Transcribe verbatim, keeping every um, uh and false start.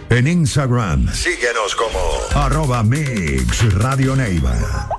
En Instagram, síguenos como arroba Mix Radio Neiva.